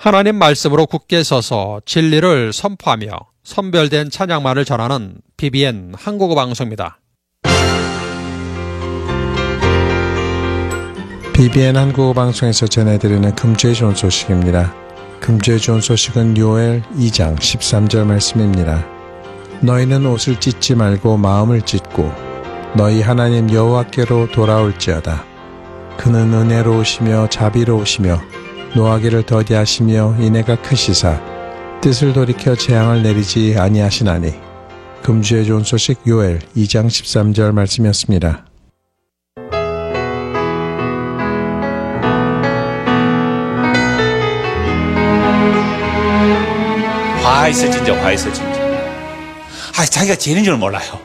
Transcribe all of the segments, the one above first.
하나님 말씀으로 굳게 서서 진리를 선포하며 선별된 찬양만을 전하는 BBN 한국어 방송입니다. BBN 한국어 방송에서 전해드리는 금주의 좋은 소식입니다. 금주의 좋은 소식은 요엘 2장 13절 말씀입니다. 너희는 옷을 찢지 말고 마음을 찢고 너희 하나님 여호와께로 돌아올지어다. 그는 은혜로우시며 자비로우시며 노하기를 더디하시며 인애가 크시사 뜻을 돌이켜 재앙을 내리지 아니하시나니. 금주의 좋은 소식 요엘 2장 13절 말씀이었습니다. 화 있을진저 화 있을진저. 자기가 죄인인 줄 몰라요.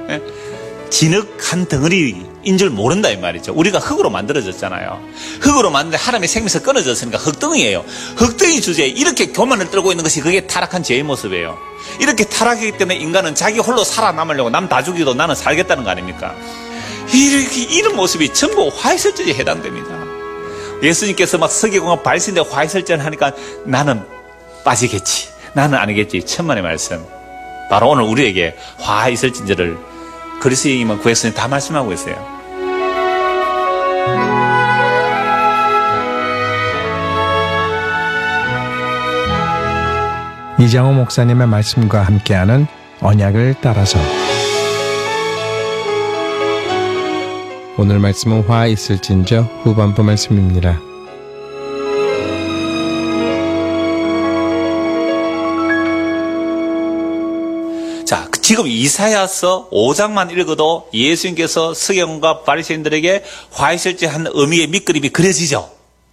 진흙한 덩어리인 줄 모른다 이 말이죠. 우리가 흙으로 만들어졌잖아요. 흙으로 만드는데 하나님의 생명에서 끊어졌으니까 흙덩이에요. 흙덩이 주제에 이렇게 교만을 떨고 있는 것이 그게 타락한 죄의 모습이에요. 이렇게 타락하기 때문에 인간은 자기 홀로 살아남으려고 남 다 죽이도 나는 살겠다는 거 아닙니까? 이런 모습이 전부 화이설전에 해당됩니다. 예수님께서 막 서기관과 발신대 화이설전 하니까 나는 빠지겠지, 나는 아니겠지. 천만의 말씀. 바로 오늘 우리에게 화이설진저를 그리스도인만 구했으니 다 말씀하고 있어요. 이장호 목사님의 말씀과 함께하는 언약을 따라서. 오늘 말씀은 화 있을진저 후반부 말씀입니다. 자, 지금 이사야서 5장만 읽어도 예수님께서 서기관과 바리새인들에게 화이설지한 의미의 밑그림이 그려지죠.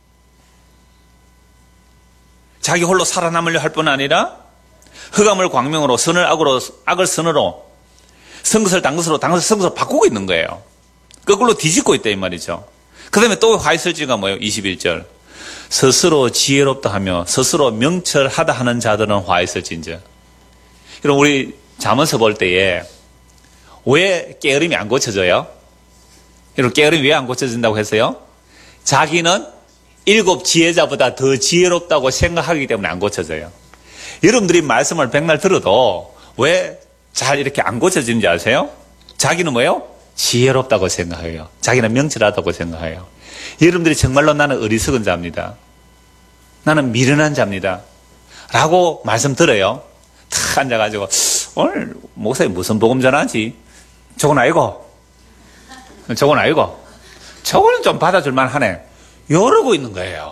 자기 홀로 살아남으려 할 뿐 아니라 흑암을 광명으로 선을 악으로 악을 선으로 선것을 단 것으로 선것을 바꾸고 있는 거예요. 거꾸로 뒤집고 있다 이 말이죠. 그 다음에 또 화이설지가 뭐예요? 21절. 스스로 지혜롭다 하며 스스로 명철하다 하는 자들은 화이설진저. 그럼 우리 잠언서 볼 때에 왜 게으름이 안 고쳐져요? 여러분, 게으름이 왜 안 고쳐진다고 했어요? 자기는 7 지혜자보다 더 지혜롭다고 생각하기 때문에 안 고쳐져요. 여러분들이 말씀을 백날 들어도 왜 잘 이렇게 안 고쳐지는지 아세요? 자기는 뭐예요? 지혜롭다고 생각해요. 자기는 명철하다고 생각해요. 여러분들이 정말로 나는 어리석은 자입니다. 나는 미련한 자입니다. 라고 말씀 들어요. 탁 앉아가지고 오늘 목사님 무슨 복음 전하지? 저건 아니고 저건 아니고 저거는 좀 받아줄만 하네. 이러고 있는 거예요.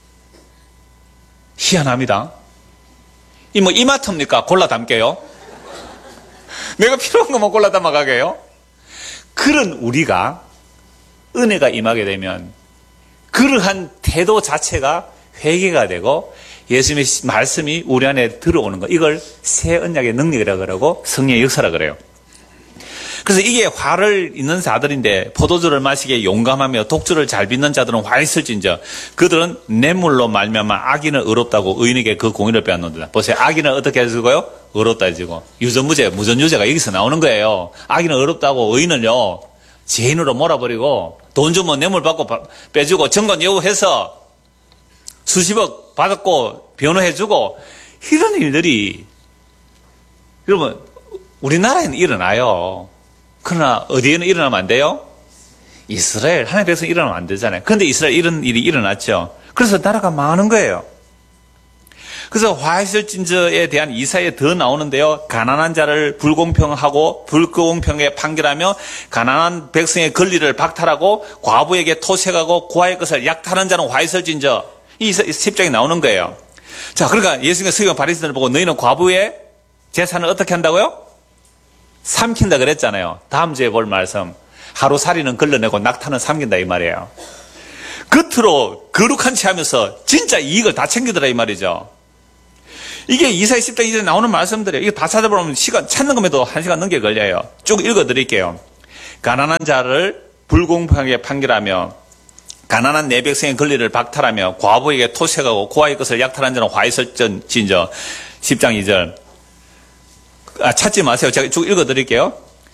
희한합니다. 이 뭐 이마트입니까? 골라 담게요? 내가 필요한 것만 골라 담아가게요? 그런 우리가 은혜가 임하게 되면 그러한 태도 자체가 회개가 되고 예수님의 말씀이 우리 안에 들어오는 거, 이걸 새 언약의 능력이라고 그러고 성령의 역사라고 그래요. 그래서 이게 화를 있는 자들인데 포도주를 마시기에 용감하며 독주를 잘 빚는 자들은 화 있을진저 그들은 뇌물로 말미암아 악인은 의롭다고 의인에게 그 공의를 빼앗는다. 보세요. 악인은 어떻게 해주고요? 의롭다 해주고. 유전무죄, 무전유죄가 여기서 나오는 거예요. 악인은 의롭다고 의인을요 죄인으로 몰아버리고 돈 주면 뇌물 받고 빼주고 정관 여부해서 수십억 받았고 변호해주고 이런 일들이 여러분 우리나라에는 일어나요. 그러나 어디에는 일어나면 안 돼요? 이스라엘 하나님의 백성 일어나면 안 되잖아요. 그런데 이스라엘 이런 일이 일어났죠. 그래서 나라가 망하는 거예요. 그래서 화이설진저에 대한 이사에 더 나오는데요. 가난한 자를 불공평하고 불공평하게 판결하며 가난한 백성의 권리를 박탈하고 과부에게 토색하고 고아의 것을 약탈하는 자는 화이설진저. 이 10장에 나오는 거예요. 자, 그러니까 예수님께서 서기관 바리새인들을 보고 너희는 과부의 재산을 어떻게 한다고요? 삼킨다 그랬잖아요. 다음 주에 볼 말씀. 하루살이는 걸러내고 낙타는 삼킨다 이 말이에요. 겉으로 거룩한 체 하면서 진짜 이익을 다 챙기더라 이 말이죠. 이게 이사야 10장 이전에 나오는 말씀들이에요. 이거 다 찾아보면 시간 찾는 것에도 1시간 넘게 걸려요. 쭉 읽어드릴게요. 가난한 자를 불공평하게 판결하며 가난한 내 백성의 권리를 박탈하며 과부에게 토색하고 고아의 것을 약탈한 자는 화이설진저 10장 2절. 찾지 마세요. 제가 쭉 읽어드릴게요.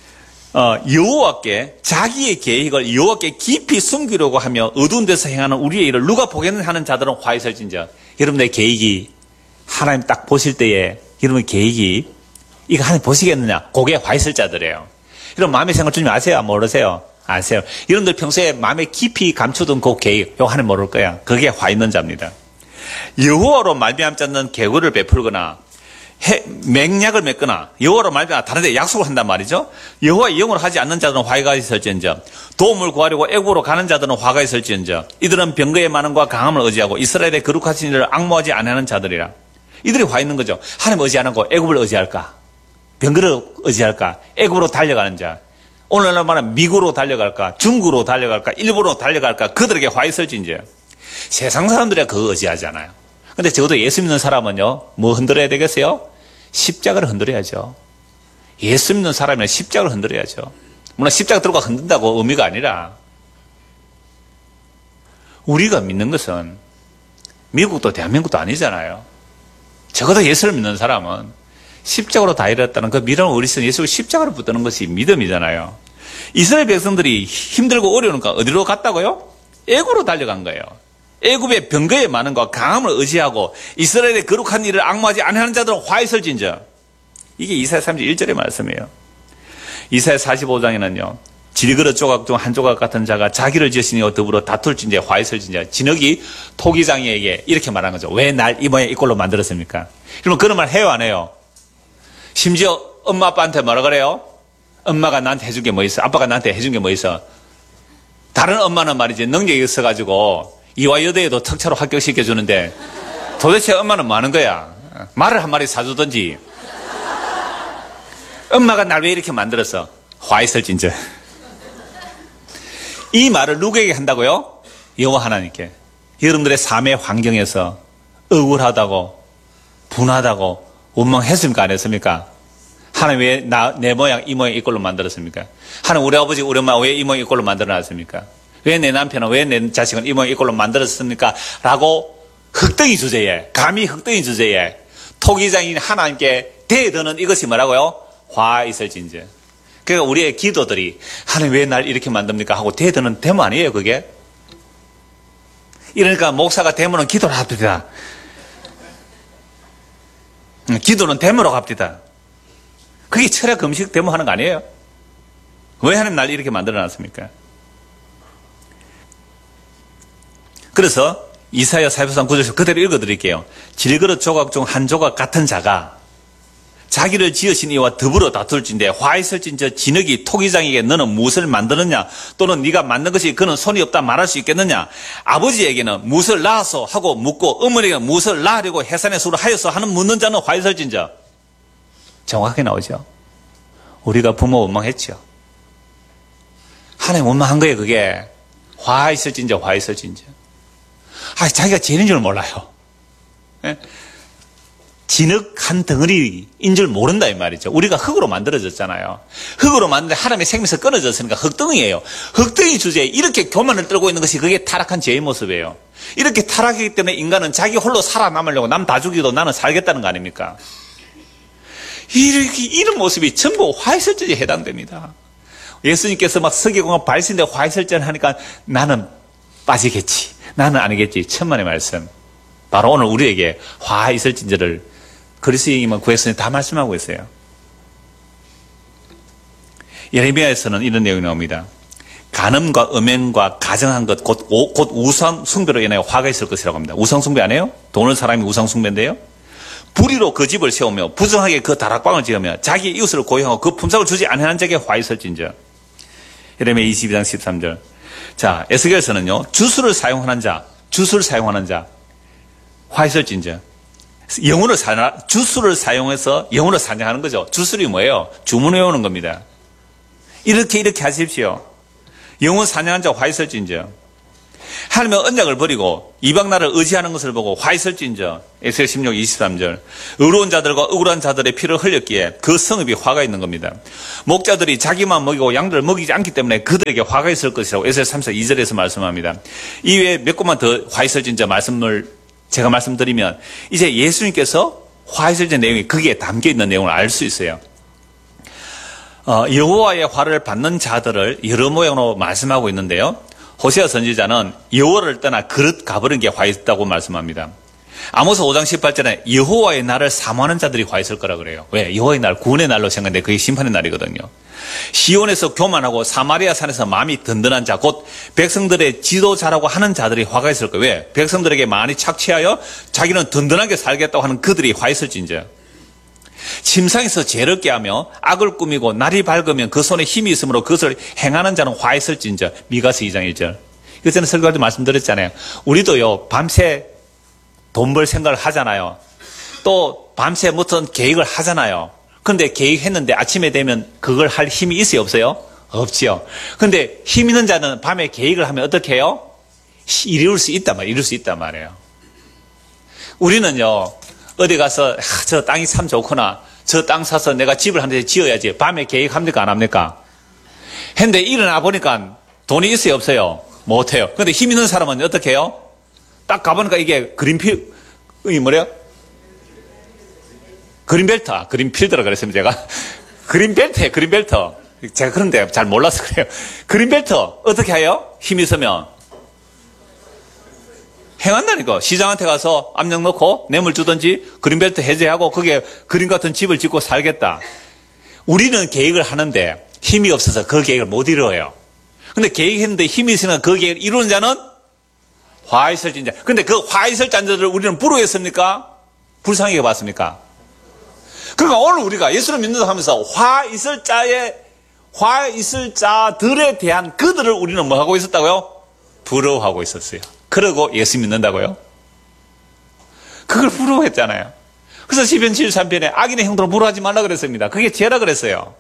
여호와께 자기의 계획을 여호와께 깊이 숨기려고 하며 어두운 데서 행하는 우리의 일을 누가 보겠느냐 하는 자들은 화 있을진저. 여러분의 계획이 하나님 딱 보실 때에 여러분의 계획이 이거 하나님 보시겠느냐? 그게 화 있을 자들이에요. 여러분 마음의 생각 주님 아세요? 모르세요? 아세요? 여러분들 평소에 마음에 깊이 감추던 그 계획 이거 하나님 모를 거야. 그게 화 있는 자입니다. 여호와로 말미암지 않는 계획을 베풀거나 맹약을 맺거나 여호와로 말미암아 다른 데 약속을 한단 말이죠. 여호와의 영으로 하지 않는 자들은 화가 있을지언정 도움을 구하려고 애굽으로 가는 자들은 화가 있을지언정 이들은 병거의 많음과 강함을 의지하고 이스라엘의 거룩하신 이를 앙모하지 아니하는 자들이라. 이들이 화 있는 거죠. 하나님 의지 안 하고 애굽을 의지할까? 병거를 의지할까? 애굽으로 달려가는 자. 오늘날 말하면 미국으로 달려갈까? 중국으로 달려갈까? 일본으로 달려갈까? 그들에게 화 있을지인지. 세상 사람들이 그거 의지하잖아요. 근데 적어도 예수 믿는 사람은요, 뭐 흔들어야 되겠어요? 십자가를 흔들어야죠. 예수 믿는 사람이면 십자가를 흔들어야죠. 물론 십자가 들고 흔든다고 의미가 아니라, 우리가 믿는 것은 미국도 대한민국도 아니잖아요. 적어도 예수를 믿는 사람은 십자가로 다 이뤘다는 그 믿음을 우리는 예수를 십자가로 붙드는 것이 믿음이잖아요. 이스라엘 백성들이 힘들고 어려우니까 어디로 갔다고요? 애굽으로 달려간 거예요. 애굽의 병거의 많음과 강함을 의지하고 이스라엘의 거룩한 일을 앙모하지 아니하는 자들은 화 있을진저. 이게 이사야 31절의 말씀이에요. 이사야 45장에는요. 질그릇 조각 중 한 조각 같은 자가 자기를 지으시니와 더불어 다툴진저 화 있을진저. 진흙이 토기장이에게 이렇게 말한 거죠. 왜 날 이 모양 이 꼴로 만들었습니까? 그러면 그런 말 해요 안 해요? 심지어 엄마 아빠한테 뭐라 그래요? 엄마가 나한테 해준 게 뭐 있어? 아빠가 나한테 해준 게 뭐 있어? 다른 엄마는 말이지 능력이 있어가지고 이화여대에도 특차로 합격시켜주는데 도대체 엄마는 뭐 하는 거야? 말을 한 마리 사주든지. 엄마가 날 왜 이렇게 만들었어? 화 있을진저. 이 말을 누구에게 한다고요? 여호와 하나님께. 여러분들의 삶의 환경에서 억울하다고 분하다고 원망했습니까? 안 했습니까? 하나님 왜 내 모양 이 모양 이 꼴로 만들었습니까? 하나님 우리 아버지 우리 엄마 왜 이 모양 이 꼴로 만들어놨습니까? 왜 내 남편은 왜 내 자식은 이 모양 이 꼴로 만들었습니까? 라고 흑덩이 주제에 감히 흑덩이 주제에 토기장인 하나님께 대드는 이것이 뭐라고요? 화 있을진저. 그러니까 우리의 기도들이 하나님 왜 날 이렇게 만듭니까? 하고 대드는 데모 아니에요 그게? 이러니까 목사가 데모는 기도를 합니다. 기도는 데모로 갑니다. 그게 철학 금식 데모하는 거 아니에요? 왜 하나님 날 이렇게 만들어놨습니까? 그래서 이사야 43 9절에서 그대로 읽어드릴게요. 질그릇 조각 중 한 조각 같은 자가 자기를 지으신 이와 더불어 다툴진대 화 있을진저 진흙이 토기장에게 너는 무엇을 만드느냐 또는 네가 만든 것이 그는 손이 없다 말할 수 있겠느냐. 아버지에게는 무엇을 낳아서 하고 묻고 어머니에게는 무엇을 낳으려고 해산의 수를 하여서 하는 묻는 자는 화 있을진저. 정확하게 나오죠. 우리가 부모 원망했죠. 하나님 원망한 거예요 그게. 화 있을진저 화 있을진저. 자기가 죄인인 줄 몰라요. 예? 진흙 한 덩어리인 줄 모른다 이 말이죠. 우리가 흙으로 만들어졌잖아요. 흙으로 만드는데 하나님의 생명에서 끊어졌으니까 흙덩이에요. 흙덩이 주제에 이렇게 교만을 떨고 있는 것이 그게 타락한 죄의 모습이에요. 이렇게 타락하기 때문에 인간은 자기 홀로 살아남으려고 남 다 죽이도 나는 살겠다는 거 아닙니까? 이런 모습이 전부 화이설전에 해당됩니다. 예수님께서 막 서기관과 발신대 화이설전 하니까 나는 빠지겠지. 나는 아니겠지. 천만의 말씀. 바로 오늘 우리에게 화이설진저를 그리스도인만 구했으니 다 말씀하고 있어요. 예레미야에서는 이런 내용이 나옵니다. 간음과 음행과 가정한 것 곧 우상 숭배로 인하여 화가 있을 것이라고 합니다. 우상 숭배 안 해요? 돈을 사람이 우상 숭배인데요. 불의로 그 집을 세우며 부정하게 그 다락방을 지으며 자기 이웃을 고용하고 그 품삯을 주지 않는 자에게 화 있을진저. 예레미야 22장 13절. 자, 에스겔서는요. 주술을 사용하는 자 화 있을진저. 주술을 사용해서 영혼을 사냥하는 거죠. 주술이 뭐예요? 주문 외우는 겁니다. 이렇게 하십시오. 영혼 사냥한 자 화 있을진저. 하나님의 언약을 버리고 이방 나라를 의지하는 것을 보고 화 있을진저. 에스겔 16, 23절. 의로운 자들과 억울한 자들의 피를 흘렸기에 그 성읍이 화가 있는 겁니다. 목자들이 자기만 먹이고 양들을 먹이지 않기 때문에 그들에게 화가 있을 것이라고 에스겔 34, 2절에서 말씀합니다. 이외에 몇 곳만 더 화 있을진저 말씀을 제가 말씀드리면 이제 예수님께서 화 있을진저 내용이 거기에 담겨 있는 내용을 알 수 있어요. 여호와의 화를 받는 자들을 여러 모양으로 말씀하고 있는데요. 호세아 선지자는 여호와를 떠나 그릇 가버린 게 화 있다고 말씀합니다. 아모스 5장 18절에 여호와의 날을 사모하는 자들이 화 있을 거라 그래요. 왜? 여호와의 날, 구원의 날로 생각하는데 그게 심판의 날이거든요. 시온에서 교만하고 사마리아 산에서 마음이 든든한 자, 곧 백성들의 지도자라고 하는 자들이 화가 있을 거예요. 왜? 백성들에게 많이 착취하여 자기는 든든하게 살겠다고 하는 그들이 화 있을진저. 침상에서 죄롭게 하며 악을 꾸미고 날이 밝으면 그 손에 힘이 있으므로 그것을 행하는 자는 화 있을진저. 미가서 2장 1절. 이거 전에 설교할 때 말씀드렸잖아요. 우리도요, 밤새 돈 벌 생각을 하잖아요. 또 밤새 무슨 계획을 하잖아요. 그런데 계획했는데 아침에 되면 그걸 할 힘이 있어요, 없어요? 없지요. 그런데 힘 있는 자는 밤에 계획을 하면 어떻게 해요? 이룰 수 있단 말이에요. 우리는요, 어디 가서 저 땅이 참 좋구나, 저 땅 사서 내가 집을 한 대 지어야지, 밤에 계획합니까, 안 합니까? 했는데 일어나 보니까 돈이 있어요, 없어요? 못해요. 그런데 힘 있는 사람은 어떻게 해요? 딱 가보니까 이게 그린벨트라 그랬습니다, 제가. 그린벨트예요, 그린벨트. 제가 그런데 잘 몰라서 그래요. 그린벨트, 어떻게 해요? 힘이 있으면. 행한다니까. 시장한테 가서 압력 넣고 뇌물 주든지 그린벨트 해제하고 거기에 그림 같은 집을 짓고 살겠다. 우리는 계획을 하는데 힘이 없어서 그 계획을 못 이루어요. 근데 계획했는데 힘이 있으면 그 계획을 이루는 자는 화 있을 자. 근데 그 화 있을 자들을 우리는 부러워했습니까? 불쌍하게 봤습니까? 그러니까 오늘 우리가 예수를 믿는다 하면서 화 있을 자들에 대한 그들을 우리는 뭐 하고 있었다고요? 부러워하고 있었어요. 그러고 예수 믿는다고요? 그걸 부러워했잖아요. 그래서 시편 73편에 악인의 형도를 부러워하지 말라 그랬습니다. 그게 죄라 그랬어요.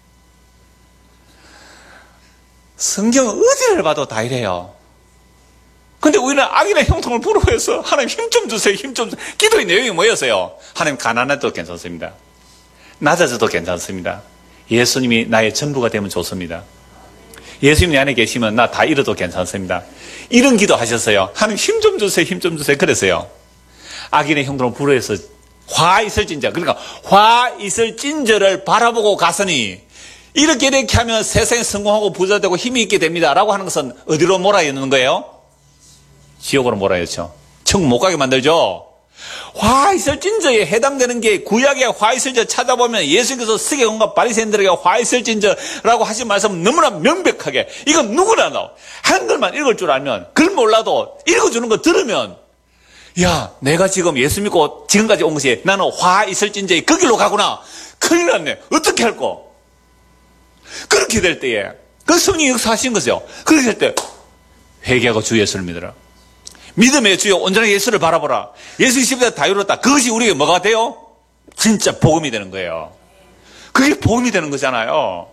성경 어디를 봐도 다 이래요. 근데 우리는 악인의 형통을 부러워해서 하나님 힘 좀 주세요, 힘 좀 주세요. 기도의 내용이 뭐였어요? 하나님 가난해도 괜찮습니다. 낮아져도 괜찮습니다. 예수님이 나의 전부가 되면 좋습니다. 예수님 내 안에 계시면 나 다 잃어도 괜찮습니다. 이런 기도 하셨어요. 하나님 힘 좀 주세요, 힘 좀 주세요. 그랬어요. 악인의 형통을 부러워해서 화 있을 진저, 그러니까 화 있을 진저를 바라보고 갔으니 이렇게 하면 세상에 성공하고 부자 되고 힘이 있게 됩니다 라고 하는 것은 어디로 몰아넣는 거예요? 지옥으로 몰아넣죠. 천국 못 가게 만들죠. 화 있을 진저에 해당되는 게 구약의 화 있을 진 찾아보면 예수께서 서기관과 바리새인들에게 화 있을 진저라고 하신 말씀은 너무나 명백하게, 이건 누구나 한글만 읽을 줄 알면, 글 몰라도 읽어주는 거 들으면, 야, 내가 지금 예수 믿고 지금까지 온 것이 나는 화 있을 진저에 그 길로 가구나. 큰일 났네. 어떻게 할 거? 그렇게 될 때에 그 성령이 역사하신 거죠. 그렇게 될 때 회개하고 주 예수를 믿어라. 믿음의 주여 온전하게 예수를 바라보라. 예수 십자가 다 이뤘다. 그것이 우리에게 뭐가 돼요? 진짜 복음이 되는 거예요. 그게 복음이 되는 거잖아요.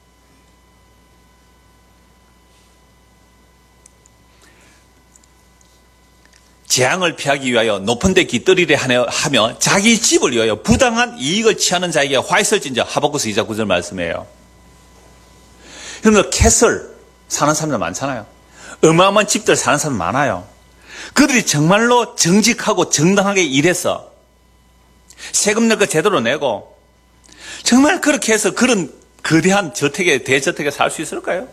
재앙을 피하기 위하여 높은 데 깃들이려 하며 자기 집을 위하여 부당한 이익을 취하는 자에게 화 있을진저. 하박국서 2장 9절 말씀이에요. 그러니까 캐슬 사는 사람들 많잖아요. 어마어마한 집들 사는 사람 많아요. 그들이 정말로 정직하고 정당하게 일해서 세금 낼 거 제대로 내고 정말 그렇게 해서 그런 거대한 대저택에 살 수 있을까요?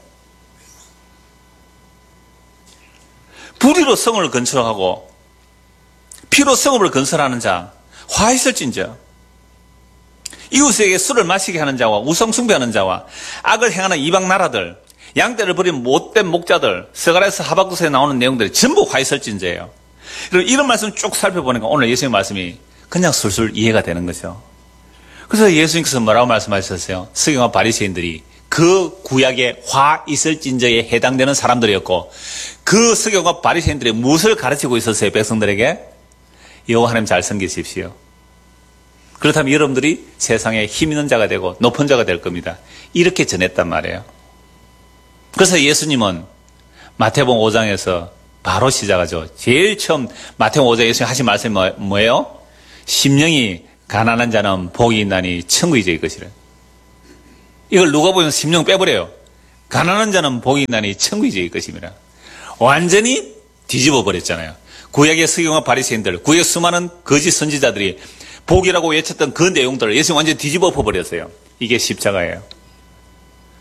불의로 성을 건설하고 피로 성읍을 건설하는 자, 화 있을진저. 이웃에게 술을 마시게 하는 자와 우상 숭배하는 자와 악을 행하는 이방 나라들, 양떼를 버린 못된 목자들, 스가랴서 하박국서에 나오는 내용들이 전부 화 있을진저예요. 이런 말씀 쭉 살펴보니까 오늘 예수님의 말씀이 그냥 술술 이해가 되는 거죠. 그래서 예수님께서 뭐라고 말씀하셨어요? 서기관과 바리새인들이 그 구약의 화 있을진저에 해당되는 사람들이었고, 그 서기관과 바리새인들이 무엇을 가르치고 있었어요? 백성들에게 여호와 하나님 잘 섬기십시오. 그렇다면 여러분들이 세상에 힘 있는 자가 되고 높은 자가 될 겁니다. 이렇게 전했단 말이에요. 그래서 예수님은 마태복음 5장에서 바로 시작하죠. 제일 처음 마태복음 5장에 예수님 하신 말씀이 뭐예요? 심령이 가난한 자는 복이 있나니 천국이 제 것이래. 이걸 누가 보면 심령 빼버려요. 가난한 자는 복이 있나니 천국이 제 것입니다. 완전히 뒤집어 버렸잖아요. 구약의 서기관과 바리새인들, 구약 수많은 거짓 선지자들이 복이라고 외쳤던 그 내용들을 예수님 완전히 뒤집어 버렸어요. 이게 십자가예요.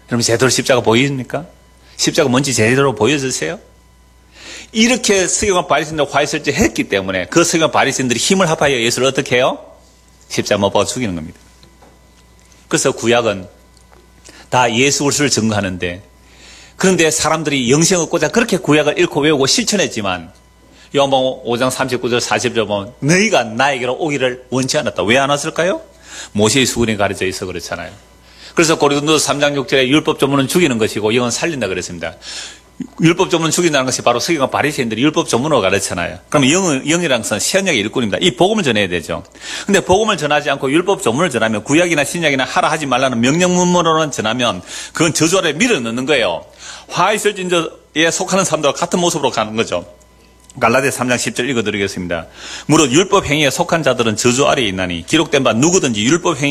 여러분 제대로 십자가 보입니까? 십자가 뭔지 제대로 보여주세요? 이렇게 서기관 바리새인들 화해설제 했기 때문에 그 서기관 바리새인들이 힘을 합하여 예수를 어떻게 해요? 십자가 못 박아 죽이는 겁니다. 그래서 구약은 다 예수 그리스도를 증거하는데, 그런데 사람들이 영생 얻고자 그렇게 구약을 읽고 외우고 실천했지만 요한복음 5장 39절 40절 보면 너희가 나에게로 오기를 원치 않았다. 왜 안 왔을까요? 모세의 수군이 가려져 있어 그렇잖아요. 그래서 고린도서 3장 6절에 율법 조문은 죽이는 것이고 영은 살린다 그랬습니다. 율법 조문은 죽인다는 것이 바로 서기관 바리새인들이 율법 조문으로 가르치잖아요. 그럼 영이라는 것은 새언약의 일꾼입니다. 이 복음을 전해야 되죠. 근데 복음을 전하지 않고 율법 조문을 전하면, 구약이나 신약이나 하라 하지 말라는 명령문으로는 전하면 그건 저주 아래 밀어넣는 거예요. 화이설진저에 속하는 사람들과 같은 모습으로 가는 거죠. 갈라디아 3장 10절 읽어드리겠습니다. 무릇 율법 행위에 속한 자들은 저주 아래에 있나니 기록된 바 누구든지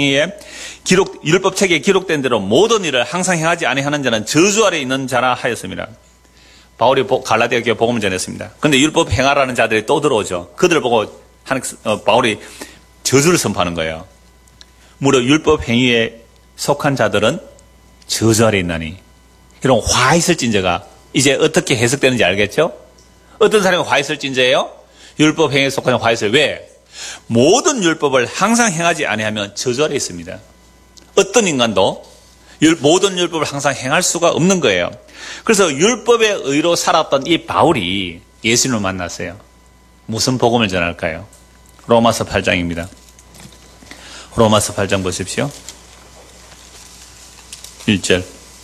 율법책에 기록된 대로 모든 일을 항상 행하지 아니하는 자는 저주 아래에 있는 자라 하였습니다. 바울이 갈라디아 교회 복음을 전했습니다. 그런데 율법 행하라는 자들이 또 들어오죠. 그들을 보고 바울이 저주를 선포하는 거예요. 무릇 율법 행위에 속한 자들은 저주 아래에 있나니. 이런 화이설진저가 이제 어떻게 해석되는지 알겠죠? 어떤 사람이 화이설진저예요? 율법 행위에 속한 화이설. 왜? 모든 율법을 항상 행하지 아니하면 저주 아래에 있습니다. 어떤 인간도 모든 율법을 항상 행할 수가 없는 거예요. 그래서 율법의 의로 살았던 이 바울이 예수님을 만났어요. 무슨 복음을 전할까요? 로마서 8장입니다. 로마서 8장 보십시오. 1절.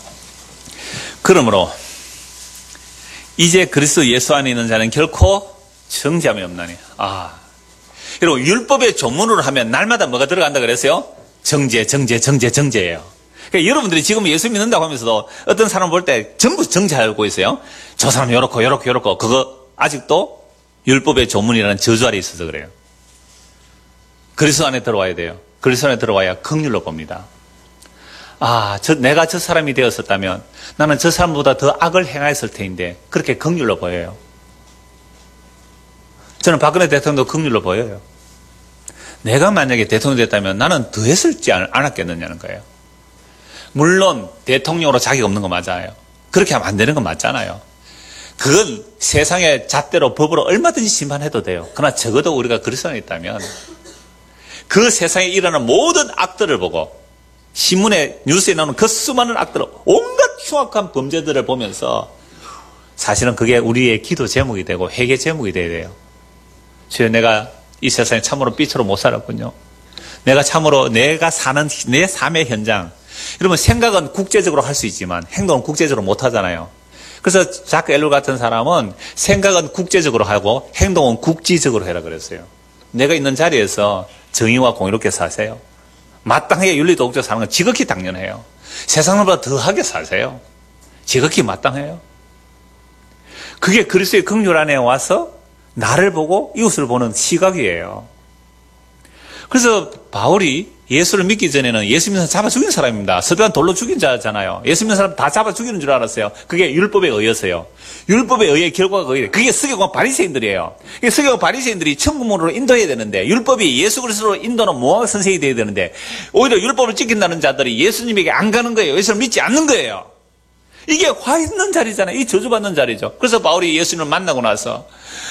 그러므로 이제 그리스도 예수 안에 있는 자는 결코 정죄함이 없나니. 여러분, 율법의 조문으로 하면 날마다 뭐가 들어간다 그랬어요? 정죄예요. 그러니까 여러분들이 지금 예수 믿는다고 하면서도 어떤 사람 볼 때 전부 정죄하고 있어요. 저 사람 요렇고 그거 아직도 율법의 조문이라는 저주 아래 있어서 그래요. 그리스도 안에 들어와야 돼요. 그리스도 안에 들어와야 긍휼로 봅니다. 내가 저 사람이 되었었다면 나는 저 사람보다 더 악을 행하였을 텐데 그렇게 긍휼로 보여요. 저는 박근혜 대통령도 긍휼로 보여요. 내가 만약에 대통령이 됐다면 나는 더 했을지 않았겠느냐는 거예요. 물론 대통령으로 자격 없는 거 맞아요. 그렇게 하면 안 되는 건 맞잖아요. 그건 세상의 잣대로 법으로 얼마든지 심판해도 돼요. 그러나 적어도 우리가 그리스도 안에 있다면 그 세상에 일어나는 모든 악들을 보고 신문에 뉴스에 나오는 그 수많은 악들을, 온갖 흉악한 범죄들을 보면서 사실은 그게 우리의 기도 제목이 되고 회개 제목이 돼야 돼요. 주여, 내가 이 세상에 참으로 빛으로 못 살았군요. 내가 참으로 내가 사는 내 삶의 현장, 여러분 생각은 국제적으로 할 수 있지만 행동은 국제적으로 못 하잖아요. 그래서 자크 엘룰 같은 사람은 생각은 국제적으로 하고 행동은 국지적으로 해라 그랬어요. 내가 있는 자리에서 정의와 공의롭게 사세요. 마땅하게 윤리도덕적으로 사는 건 지극히 당연해요. 세상보다 더하게 사세요. 지극히 마땅해요. 그게 그리스도의 긍휼 안에 와서 나를 보고 이웃을 보는 시각이에요. 그래서 바울이 예수를 믿기 전에는 예수 믿는 사람 잡아 죽인 사람입니다. 서대한 돌로 죽인 자잖아요. 예수 믿는 사람 다 잡아 죽이는 줄 알았어요. 그게 율법에 의해서요. 율법에 의해 결과가 그게 서기관 바리새인들이에요. 서기관 바리새인들이 천국문으로 인도해야 되는데, 율법이 예수 그리스도로 인도는 모학 선생이 돼야 되는데 오히려 율법을 지킨다는 자들이 예수님에게 안 가는 거예요. 예수를 믿지 않는 거예요. 이게 화 있는 자리잖아요. 이 저주받는 자리죠. 그래서 바울이 예수님을 만나고 나서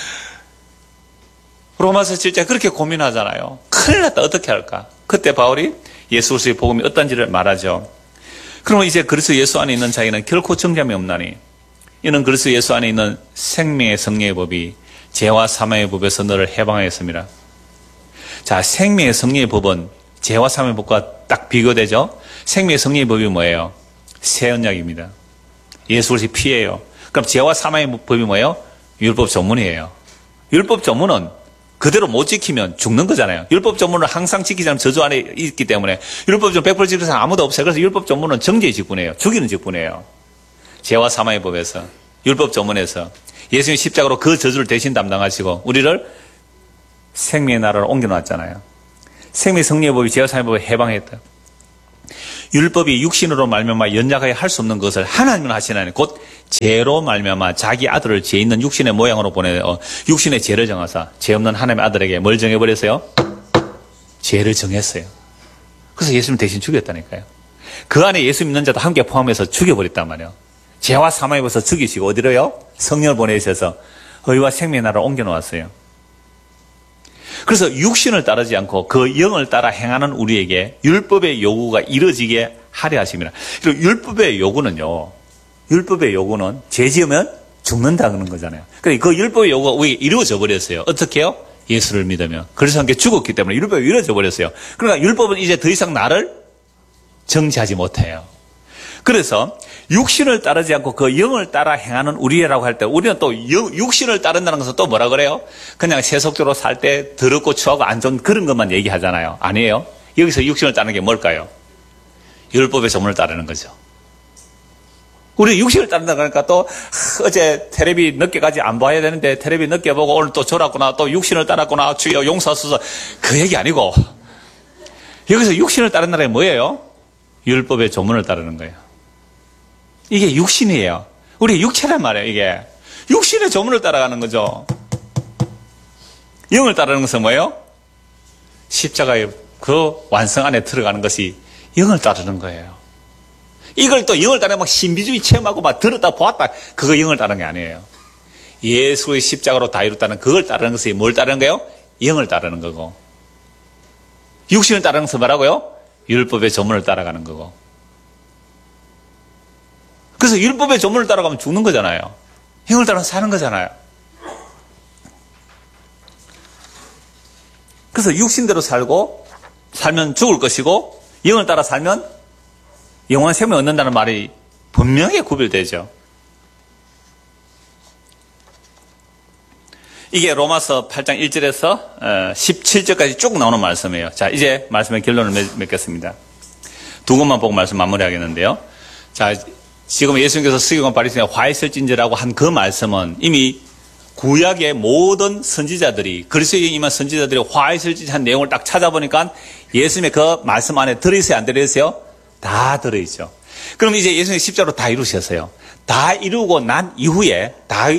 로마서 7장 그렇게 고민하잖아요. 큰일 났다. 어떻게 할까? 그때 바울이 예수 그리스도의 복음이 어떤지를 말하죠. 그러면 이제 그리스도 예수 안에 있는 자에게는 결코 정죄함이 없나니 이는 그리스도 예수 안에 있는 생명의 성령의 법이 죄와 사망의 법에서 너를 해방하였습니다. 자, 생명의 성령의 법은 죄와 사망의 법과 딱 비교되죠. 생명의 성령의 법이 뭐예요? 새 언약입니다. 예수 그리스도의 피예요. 그럼 죄와 사망의 법이 뭐예요? 율법 조문이에요. 율법 조문은 그대로 못 지키면 죽는 거잖아요. 율법 조문을 항상 지키지 않으면 저주 안에 있기 때문에 율법 조문 100% 지키는 사람 아무도 없어요. 그래서 율법 조문은 정죄의 직분이에요. 죽이는 직분이에요. 죄와 사망의 법에서, 율법 조문에서 예수님이 십자가로 그 저주를 대신 담당하시고 우리를 생명의 나라로 옮겨놨잖아요. 생명의 성령의 법이 죄와 사망의 법을 해방했다. 율법이 육신으로 말미암아 연약하게 할 수 없는 것을 하나님은 하시나니 곧 죄로 말미암아 자기 아들을 죄 있는 육신의 모양으로 보내어 육신의 죄를 정하사 죄 없는 하나님의 아들에게 뭘 정해버렸어요? 죄를 정했어요. 그래서 예수님 대신 죽였다니까요. 그 안에 예수 믿는 자도 함께 포함해서 죽여버렸단 말이에요. 죄와 사망에 벌써 죽이시고 어디로요? 성령을 보내셔서 의와 생명의 나라를 옮겨놓았어요. 그래서 육신을 따르지 않고 그 영을 따라 행하는 우리에게 율법의 요구가 이루어지게 하려 하십니다. 그리고 율법의 요구는 죄 지으면 죽는다는 거잖아요. 그러니까 그 율법의 요구가 우리에게 이루어져 버렸어요. 어떻게요? 예수를 믿으면. 그래서 함께 죽었기 때문에 율법이 이루어져 버렸어요. 그러니까 율법은 이제 더 이상 나를 정지하지 못해요. 그래서 육신을 따르지 않고 그 영을 따라 행하는 우리라고 할 때 우리는 또 육신을 따른다는 것은 또 뭐라 그래요? 그냥 세속적으로 살 때 더럽고 추하고 안 좋은 그런 것만 얘기하잖아요. 아니에요. 여기서 육신을 따르는 게 뭘까요? 율법의 조문을 따르는 거죠. 우리 육신을 따른다 그러니까 또 어제 텔레비 늦게까지 안 봐야 되는데 텔레비 늦게 보고 오늘 또 졸았구나, 또 육신을 따랐구나, 주여 용서하소서, 그 얘기 아니고 여기서 육신을 따른다는 게 뭐예요? 율법의 조문을 따르는 거예요. 이게 육신이에요. 우리 육체란 말이에요. 이게 육신의 조문을 따라가는 거죠. 영을 따르는 것은 뭐예요? 십자가의 그 완성 안에 들어가는 것이 영을 따르는 거예요. 이걸 또 영을 따르면 막 신비주의 체험하고 막 들었다 보았다, 그거 영을 따르는 게 아니에요. 예수의 십자가로 다 이뤘다는 그걸 따르는 것이 뭘 따르는 거예요? 영을 따르는 거고, 육신을 따르는 것은 뭐라고요? 율법의 조문을 따라가는 거고. 그래서 율법의 조문을 따라가면 죽는 거잖아요. 영을 따라서 사는 거잖아요. 그래서 육신대로 살면 죽을 것이고, 영을 따라 살면 영원한 생명을 얻는다는 말이 분명하게 구별되죠. 이게 로마서 8장 1절에서 17절까지 쭉 나오는 말씀이에요. 자, 이제 말씀의 결론을 맺겠습니다. 두 것만 보고 말씀 마무리하겠는데요. 자, 지금 예수님께서 스기관 바리새인의 화 있을진저라고 한 그 말씀은 이미 구약의 모든 선지자들이, 그리스도에 임한 선지자들이 화 있을진저 한 내용을 딱 찾아보니까 예수님의 그 말씀 안에 들어있어요, 안 들어있어요? 다 들어있죠. 그럼 이제 예수님이 십자가로 다 이루셨어요. 다 이루고 난 이후에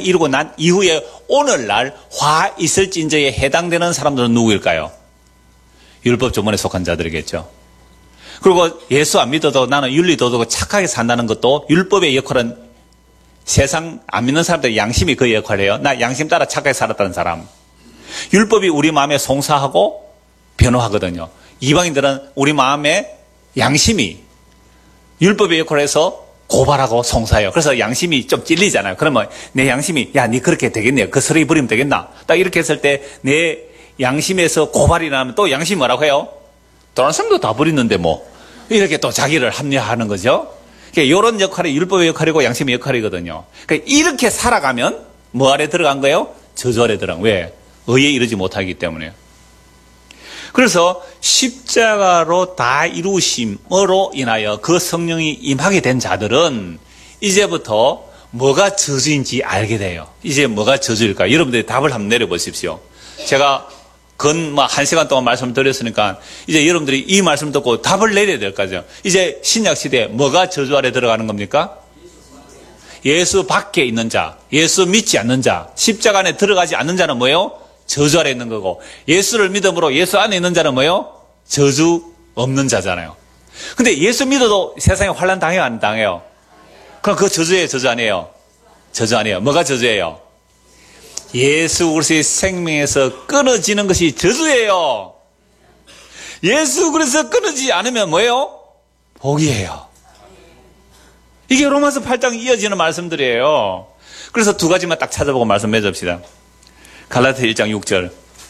오늘날 화 있을진저에 해당되는 사람들은 누구일까요? 율법 조문에 속한 자들이겠죠. 그리고 예수 안 믿어도 나는 윤리 도덕을 착하게 산다는 것도 율법의 역할은 세상 안 믿는 사람들 양심이 그 역할을 해요. 나 양심 따라 착하게 살았다는 사람. 율법이 우리 마음에 송사하고 변호하거든요. 이방인들은 우리 마음에 양심이 율법의 역할을 해서 고발하고 송사해요. 그래서 양심이 좀 찔리잖아요. 그러면 내 양심이, 야, 니 그렇게 되겠네요. 그 쓰레기 버리면 되겠나? 딱 이렇게 했을 때 내 양심에서 고발이 나면 또 양심이 뭐라고 해요? 다른 사람도 다 버리는데 뭐. 이렇게 또 자기를 합리화하는 거죠. 그러니까 이런 역할이 율법의 역할이고 양심의 역할이거든요. 그러니까 이렇게 살아가면 뭐 아래 들어간 거예요? 저주 아래 들어간 거예요. 왜? 의에 이르지 못하기 때문에. 그래서 십자가로 다 이루심으로 인하여 그 성령이 임하게 된 자들은 이제부터 뭐가 저주인지 알게 돼요. 이제 뭐가 저주일까? 여러분들이 답을 한번 내려보십시오. 제가 건 1시간 동안 말씀을 드렸으니까 이제 여러분들이 이 말씀을 듣고 답을 내려야 될 거죠. 이제 신약 시대에 뭐가 저주 아래 들어가는 겁니까? 예수 밖에 있는 자, 예수 믿지 않는 자, 십자가 안에 들어가지 않는 자는 뭐예요? 저주 아래 있는 거고, 예수를 믿음으로 예수 안에 있는 자는 뭐예요? 저주 없는 자잖아요. 근데 예수 믿어도 세상에 환난 당해요, 안 당해요? 그럼 그거 저주예요, 저주 아니에요? 저주 아니에요. 뭐가 저주예요? 예수 그리스도의 생명에서 끊어지는 것이 저주예요. 예수 그리스도 끊어지지 않으면 뭐예요? 복이에요. 이게 로마서 8장 이어지는 말씀들이에요. 그래서 두 가지만 딱 찾아보고 말씀 맺읍시다. 갈라디아 1장 6절.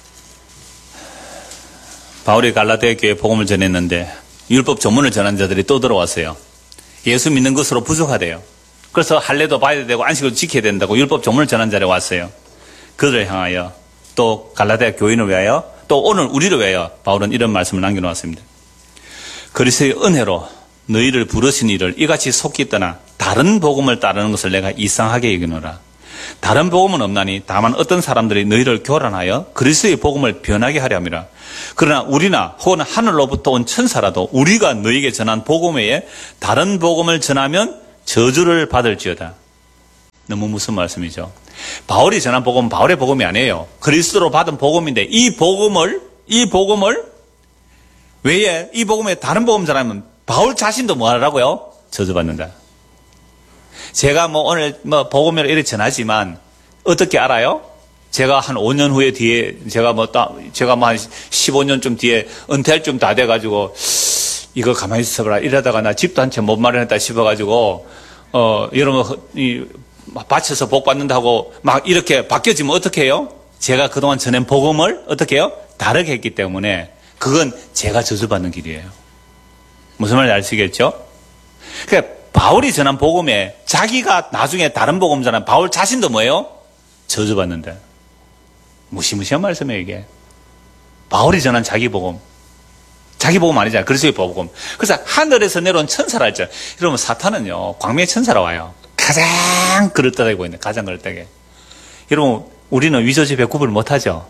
바울이 갈라디아 교회에 복음을 전했는데 율법 전문을 전한 자들이 또 들어왔어요. 예수 믿는 것으로 부족하대요. 그래서 할례도 봐야 되고 안식을 지켜야 된다고 율법 전문을 전한 자리에 왔어요. 그들을 향하여, 또 갈라디아 교인을 위하여, 또 오늘 우리를 위하여 바울은 이런 말씀을 남겨놓았습니다. 그리스도의 은혜로 너희를 부르신 이를 이같이 속기 떠나 다른 복음을 따르는 것을 내가 이상하게 여기노라. 다른 복음은 없나니 다만 어떤 사람들이 너희를 교란하여 그리스도의 복음을 변하게 하려 함이라. 그러나 우리나 혹은 하늘로부터 온 천사라도 우리가 너희에게 전한 복음 외에 다른 복음을 전하면 저주를 받을지어다. 너무 무슨 말씀이죠? 바울이 전한 복음은 바울의 복음이 아니에요. 그리스도로 받은 복음인데 이 복음을 외에 이 복음에 다른 복음 전하면 바울 자신도 뭐 하라고요? 저주받는다. 제가 오늘 복음을 이렇게 전하지만 어떻게 알아요? 제가 한 5년 후에 뒤에 제가 한 15년쯤 뒤에 은퇴할 좀 다 돼가지고 이거 가만히 있어봐라 이러다가 나 집도 한 채 못 마련했다 싶어가지고 여러분 바쳐서 복 받는다고 막 이렇게 바뀌어지면 어떻게 해요? 제가 그동안 전한 복음을 어떻게 해요? 다르게 했기 때문에 그건 제가 저주받는 길이에요. 무슨 말인지 아시겠죠? 그러니까 바울이 전한 복음에 자기가 나중에 다른 복음 전한 바울 자신도 뭐예요? 저주받는다. 무시무시한 말씀이에요, 이게. 바울이 전한 자기 복음 아니잖아요. 그리스도의 복음. 그래서 하늘에서 내려온 천사라 했죠. 여러분, 사탄은요, 광명의 천사라 와요. 가장 그릇되게 보이는, 가장 그릇되게. 여러분, 우리는 위조지배 구분을 못하죠.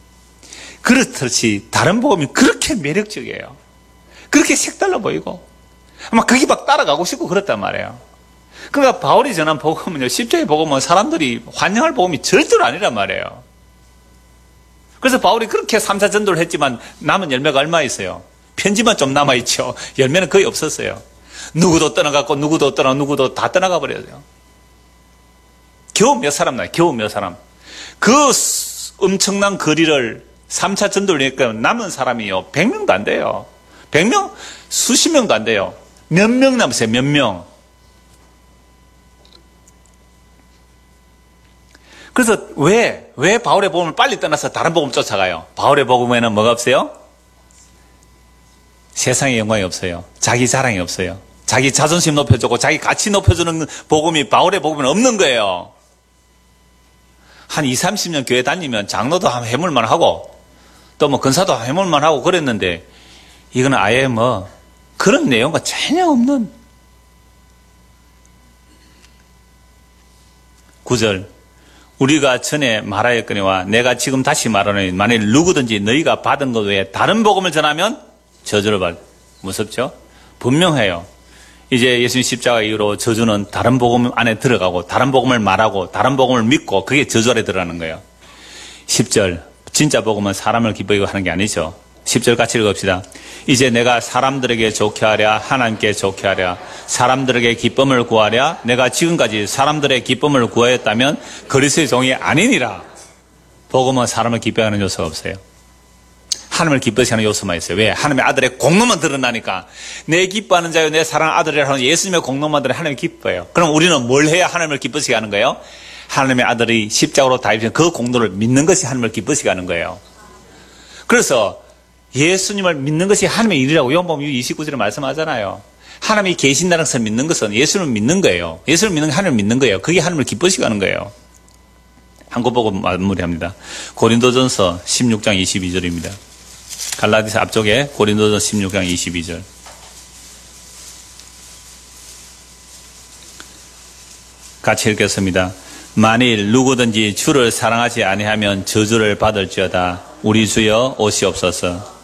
그렇듯이 다른 복음이 그렇게 매력적이에요. 그렇게 색달라 보이고, 아마 거기 막 따라가고 싶고 그렇단 말이에요. 그러니까 바울이 전한 복음은요, 십자가의 복음은 사람들이 환영할 복음이 절대로 아니란 말이에요. 그래서 바울이 그렇게 3차 전도를 했지만 남은 열매가 얼마 있어요? 편지만 좀 남아있죠. 열매는 거의 없었어요. 누구도 떠나갔고 누구도 다 떠나가 버려요. 겨우 몇 사람 나요. 겨우 몇 사람. 그 엄청난 거리를 3차 전도를 했니까 남은 사람이요. 100명도 안 돼요. 100명? 수십 명도 안 돼요. 몇 명 남았어요. 몇 명. 그래서 왜 바울의 복음을 빨리 떠나서 다른 복음 쫓아가요? 바울의 복음에는 뭐가 없어요? 세상의 영광이 없어요. 자기 자랑이 없어요. 자기 자존심 높여주고 자기 가치 높여주는 복음이 바울의 복음에는 없는 거예요. 한 20, 30년 교회 다니면 장로도 해물만 하고 또 근사도 해물만 하고 그랬는데 이거는 아예 그런 내용과 전혀 없는 9절 우리가 전에 말하였거니와 내가 지금 다시 말하노니 만일 누구든지 너희가 받은 것 외에 다른 복음을 전하면 저주를 받. 무섭죠? 분명해요. 이제 예수님 십자가 이후로 저주는 다른 복음 안에 들어가고 다른 복음을 말하고 다른 복음을 믿고 그게 저주 안에 들어가는 거예요. 10절 진짜 복음은 사람을 기쁘게 하는 게 아니죠. 10절 같이 읽읍시다. 이제 내가 사람들에게 좋게 하랴 하나님께 좋게 하랴 사람들에게 기쁨을 구하랴 내가 지금까지 사람들의 기쁨을 구하였다면 그리스도의 종이 아니니라. 복음은 사람을 기쁘게 하는 요소가 없어요. 하나님을 기쁘게 하는 요소만 있어요. 왜? 하나님의 아들의 공로만 드러나니까 내 기뻐하는 자요 내 사랑하는 아들이라 하는 예수님의 공로만 드러나 하나님이 기뻐해요. 그럼 우리는 뭘 해야 하나님을 기쁘시게 하는 거예요? 하나님의 아들이 십자가로 다입신 그 공로를 믿는 것이 하나님을 기쁘시게 하는 거예요. 그래서 예수님을 믿는 것이 하나님의 일이라고 요한복음 29절에 말씀하잖아요. 하나님이 계신다는 것을 믿는 것은 예수님을 믿는 거예요. 예수를 믿는 게 하나님을 믿는 거예요. 그게 하나님을 기쁘시게 하는 거예요. 한국 보고 마무리합니다. 고린도전서 16장 22절입니다. 갈라디아서 앞쪽에 고린도전서 16장 22절. 같이 읽겠습니다. 만일 누구든지 주를 사랑하지 아니하면 저주를 받을지어다. 우리 주여 오시옵소서.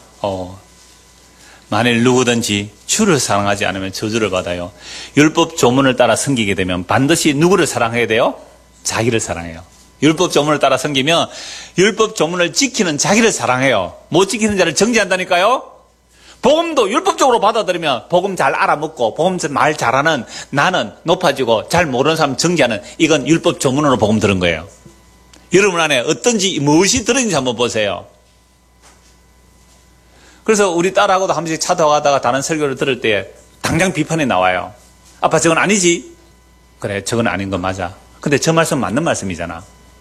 만일 누구든지 주를 사랑하지 않으면 저주를 받아요. 율법 조문을 따라 섬기게 되면 반드시 누구를 사랑해야 돼요? 자기를 사랑해요. 율법 조문을 따라 섬기면 율법 조문을 지키는 자기를 사랑해요. 못 지키는 자를 정죄한다니까요. 복음도 율법적으로 받아들이면 복음 잘 알아먹고 복음 말 잘하는 나는 높아지고 잘 모르는 사람 정죄하는 이건 율법 조문으로 복음 들은 거예요. 여러분 안에 어떤지 무엇이 들어있는지 한번 보세요. 그래서 우리 딸하고도 한 번씩 차 타고 가다가 다른 설교를 들을 때 당장 비판이 나와요. 아빠 저건 아니지? 그래 저건 아닌 건 맞아. 근데 저 말씀 맞는 말씀이잖아.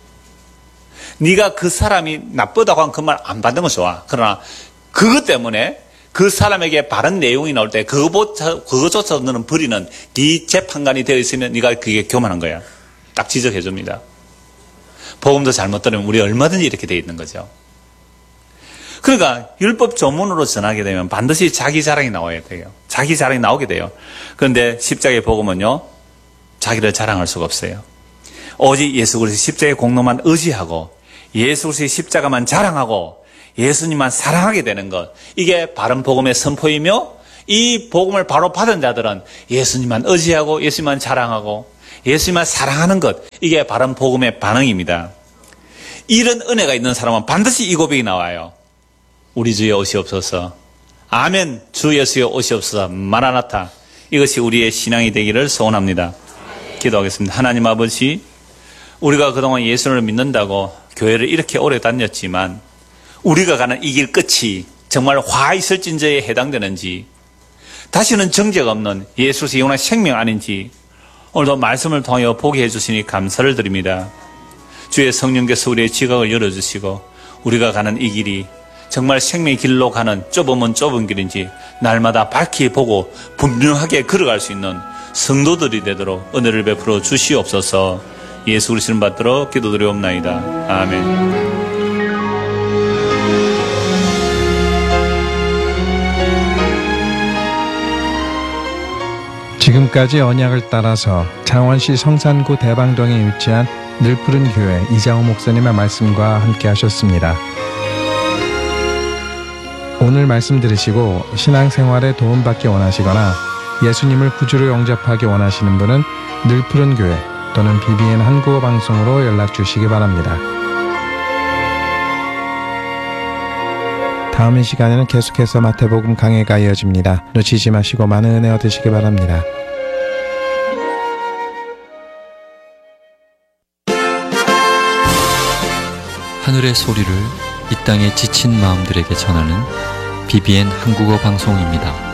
네가 그 사람이 나쁘다고 한 그 말 안 받는 건 좋아. 그러나 그것 때문에 그 사람에게 바른 내용이 나올 때 그것조차 너는 버리는 네 재판관이 되어 있으면 네가 그게 교만한 거야. 딱 지적해 줍니다. 복음도 잘못 들으면 우리 얼마든지 이렇게 되어 있는 거죠. 그러니까 율법 조문으로 전하게 되면 반드시 자기 자랑이 나와야 돼요. 자기 자랑이 나오게 돼요. 그런데 십자가의 복음은요. 자기를 자랑할 수가 없어요. 오직 예수 그리스도의 십자가의 공로만 의지하고 예수 그리스도의 십자가만 자랑하고 예수님만 사랑하게 되는 것. 이게 바른 복음의 선포이며 이 복음을 바로 받은 자들은 예수님만 의지하고 예수님만 자랑하고 예수님만 사랑하는 것. 이게 바른 복음의 반응입니다. 이런 은혜가 있는 사람은 반드시 이 고백이 나와요. 우리 주여 오시옵소서. 아멘. 주 예수여 오시옵소서. 마라나타. 이것이 우리의 신앙이 되기를 소원합니다. 기도하겠습니다. 하나님 아버지, 우리가 그동안 예수를 믿는다고 교회를 이렇게 오래 다녔지만 우리가 가는 이 길 끝이 정말 화 있을진저에 해당되는지, 다시는 정죄가 없는 예수의 영원한 생명 아닌지 오늘도 말씀을 통하여 보게 해주시니 감사를 드립니다. 주의 성령께서 우리의 지각을 열어주시고 우리가 가는 이 길이 정말 생명의 길로 가는 좁으면 좁은 길인지 날마다 밝히 보고 분명하게 걸어갈 수 있는 성도들이 되도록 은혜를 베풀어 주시옵소서. 예수 그리스도를 받들어 기도드리옵나이다. 아멘. 지금까지 언약을 따라서 창원시 성산구 대방동에 위치한 늘푸른 교회 이장호 목사님의 말씀과 함께 하셨습니다. 오늘 말씀 들으시고 신앙생활에 도움받기 원하시거나 예수님을 구주로 영접하기 원하시는 분은 늘푸른 교회 또는 BBN 한국어 방송으로 연락 주시기 바랍니다. 다음 이 시간에는 계속해서 마태복음 강해가 이어집니다. 놓치지 마시고 많은 은혜 얻으시기 바랍니다. 하늘의 소리를 이 땅에 지친 마음들에게 전하는 BBN 한국어 방송입니다.